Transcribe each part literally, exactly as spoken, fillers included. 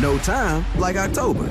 No time like October.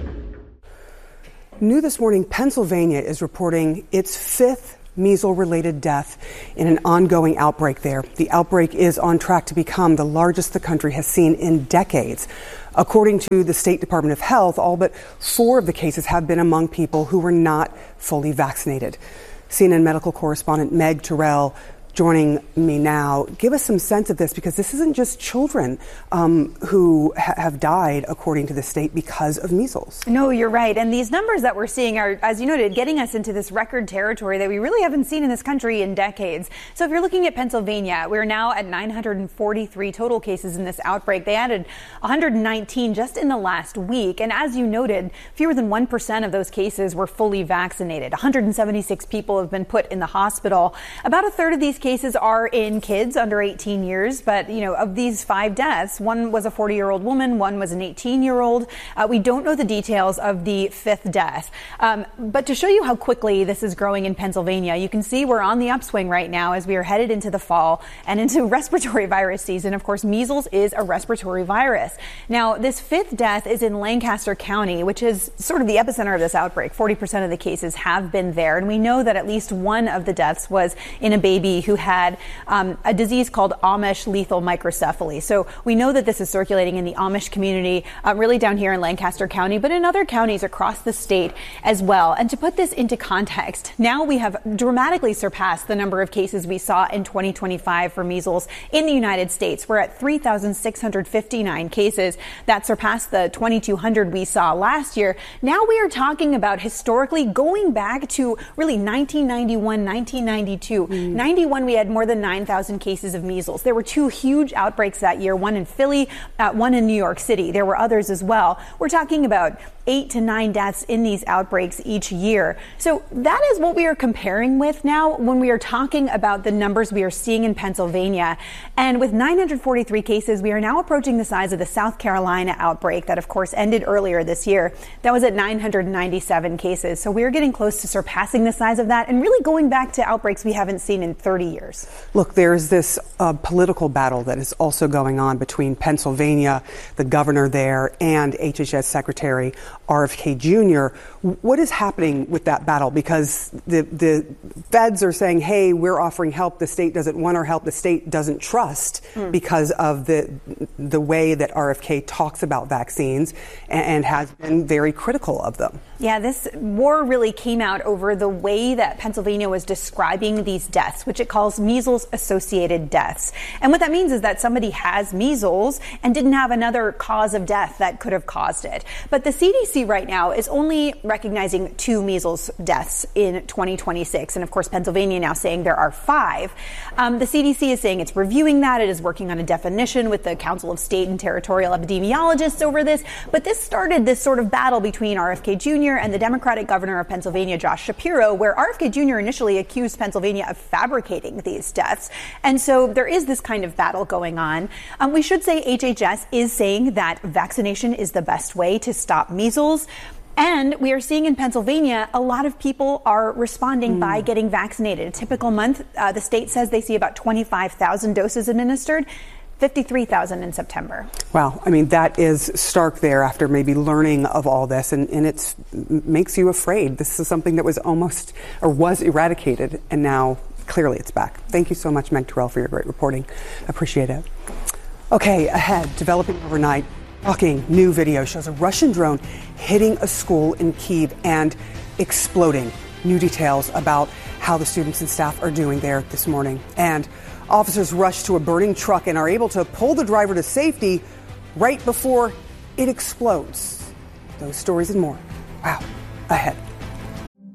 New this morning, Pennsylvania is reporting its fifth measles-related death in an ongoing outbreak there. The outbreak is on track to become the largest the country has seen in decades. According to the State Department of Health, all but four of the cases have been among people who were not fully vaccinated. C N N medical correspondent Meg Terrell joining me now. Give us some sense of this, because this isn't just children um, who ha- have died, according to the state, because of measles. No, you're right. And these numbers that we're seeing are, as you noted, getting us into this record territory that we really haven't seen in this country in decades. So if you're looking at Pennsylvania, we're now at nine hundred forty-three total cases in this outbreak. They added one hundred nineteen just in the last week. And as you noted, fewer than one percent of those cases were fully vaccinated. one hundred seventy-six people have been put in the hospital. About a third of these cases are in kids under eighteen years, but, you know, of these five deaths, one was a forty-year-old woman, one was an eighteen-year-old. Uh, we don't know the details of the fifth death. Um, but to show you how quickly this is growing in Pennsylvania, you can see we're on the upswing right now as we are headed into the fall and into respiratory virus season. Of course, measles is a respiratory virus. Now, this fifth death is in Lancaster County, which is sort of the epicenter of this outbreak. forty percent of the cases have been there, and we know that at least one of the deaths was in a baby who had um, a disease called Amish lethal microcephaly. So we know that this is circulating in the Amish community, uh, really down here in Lancaster County, but in other counties across the state as well. And to put this into context, now we have dramatically surpassed the number of cases we saw in twenty twenty-five for measles in the United States. We're at three thousand six hundred fifty-nine cases. That surpassed the twenty-two hundred we saw last year. Now we are talking about historically going back to really nineteen ninety-one, nineteen ninety-two. Mm. ninety-one, we had more than nine thousand cases of measles. There were two huge outbreaks that year, one in Philly, uh, one in New York City. There were others as well. We're talking about eight to nine deaths in these outbreaks each year. So that is what we are comparing with now when we are talking about the numbers we are seeing in Pennsylvania. And with nine hundred forty-three cases, we are now approaching the size of the South Carolina outbreak that, of course, ended earlier this year. That was at nine hundred ninety-seven cases. So we are getting close to surpassing the size of that and really going back to outbreaks we haven't seen in thirty years. Look, there's this uh, political battle that is also going on between Pennsylvania, the governor there, and H H S Secretary R F K Junior What is happening with that battle? Because the the feds are saying, hey, we're offering help. The state doesn't want our help. The state doesn't trust mm. because of the the way that R F K talks about vaccines and, and has been very critical of them. Yeah, this war really came out over the way that Pennsylvania was describing these deaths, which it calls measles-associated deaths. And what that means is that somebody has measles and didn't have another cause of death that could have caused it. But the C D C right now is only recognizing two measles deaths in twenty twenty-six. And of course, Pennsylvania now saying there are five. Um, the C D C is saying it's reviewing that. It is working on a definition with the Council of State and Territorial Epidemiologists over this. But this started this sort of battle between R F K Junior and the Democratic governor of Pennsylvania, Josh Shapiro, where R F K Junior initially accused Pennsylvania of fabricating these deaths. And so there is this kind of battle going on. Um, we should say H H S is saying that vaccination is the best way to stop measles. And we are seeing in Pennsylvania, a lot of people are responding mm. by getting vaccinated. A typical month, uh, the state says they see about twenty-five thousand doses administered. fifty-three thousand in September. Wow. I mean, that is stark there after maybe learning of all this, and, and it makes you afraid. This is something that was almost or was eradicated, and now clearly it's back. Thank you so much, Meg Terrell, for your great reporting. Appreciate it. Okay, ahead, developing overnight. Shocking new video shows a Russian drone hitting a school in Kyiv and exploding. New details about how the students and staff are doing there this morning. And officers rush to a burning truck and are able to pull the driver to safety right before it explodes. Those stories and more. Wow. Ahead.